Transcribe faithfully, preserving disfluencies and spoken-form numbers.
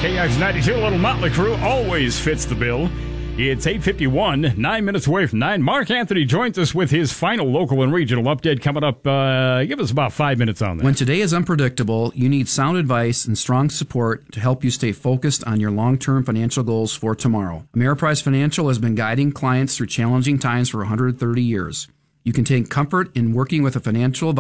K X ninety-two, Little Motley Crue always fits the bill. It's eight fifty-one, nine minutes away from nine. Mark Anthony joins us with his final local and regional update coming up. Uh, give us about five minutes on that. When today is unpredictable, you need sound advice and strong support to help you stay focused on your long-term financial goals for tomorrow. Ameriprise Financial has been guiding clients through challenging times for one hundred thirty years. You can take comfort in working with a financial advisor